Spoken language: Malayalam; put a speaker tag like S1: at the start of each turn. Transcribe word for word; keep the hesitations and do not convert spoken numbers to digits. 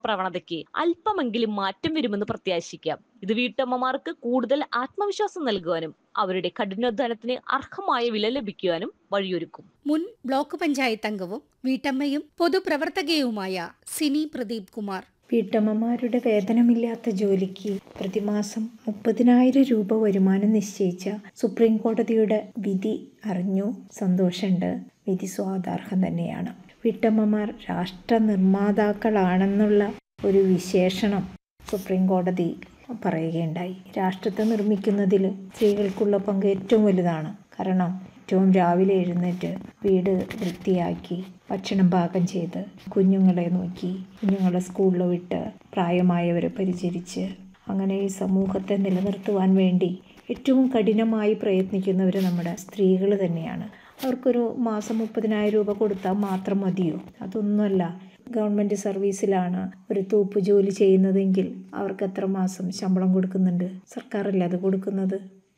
S1: പ്രവണതയ്ക്ക് അല്പമെങ്കിലും മാറ്റം വരുമെന്ന് പ്രത്യാശിക്കാം. ഇത് വീട്ടമ്മമാർക്ക് കൂടുതൽ ആത്മവിശ്വാസം നൽകുവാനും അവരുടെ കഠിനാധ്വാനത്തിന് അർഹമായ വില ലഭിക്കുവാനും വഴിയൊരുക്കും.
S2: മുൻ ബ്ലോക്ക് പഞ്ചായത്ത് അംഗവും വീട്ടമ്മയും പൊതുപ്രവർത്തകയുമായ സിനി പ്രദീപ് കുമാർ.
S3: വീട്ടമ്മമാരുടെ വേതനമില്ലാത്ത ജോലിക്ക് പ്രതിമാസം മുപ്പതിനായിരം രൂപ വരുമാനം നിശ്ചയിച്ച സുപ്രീം കോടതിയുടെ വിധി അറിഞ്ഞു. സന്തോഷമുണ്ട്. വിധി സ്വാഗതാർഹം തന്നെയാണ്. വീട്ടമ്മമാർ രാഷ്ട്ര നിർമ്മാതാക്കളാണെന്നുള്ള ഒരു വിശേഷണം സുപ്രീം കോടതി പറയുകയുണ്ടായി. രാഷ്ട്രത്തെ നിർമ്മിക്കുന്നതിൽ സ്ത്രീകൾക്കുള്ള പങ്ക് ഏറ്റവും വലുതാണ്. കാരണം ഏറ്റവും രാവിലെ എഴുന്നേറ്റ് വീട് വൃത്തിയാക്കി ഭക്ഷണം പാകം ചെയ്ത് കുഞ്ഞുങ്ങളെ നോക്കി കുഞ്ഞുങ്ങളെ സ്കൂളിൽ വിട്ട് പ്രായമായവരെ പരിചരിച്ച് അങ്ങനെ ഈ സമൂഹത്തെ നിലനിർത്തുവാൻ വേണ്ടി ഏറ്റവും കഠിനമായി പ്രയത്നിക്കുന്നവർ നമ്മുടെ സ്ത്രീകൾ തന്നെയാണ്. അവർക്കൊരു മാസം മുപ്പതിനായിരം രൂപ കൊടുത്താൽ മാത്രം മതിയോ? അതൊന്നുമല്ല. ഗവൺമെൻറ് സർവീസിലാണ് ഒരു തൂപ്പ് ജോലി ചെയ്യുന്നതെങ്കിൽ അവർക്ക് എത്ര മാസം ശമ്പളം കൊടുക്കുന്നുണ്ട്? സർക്കാരല്ലേ അത് കൊടുക്കുന്നത്.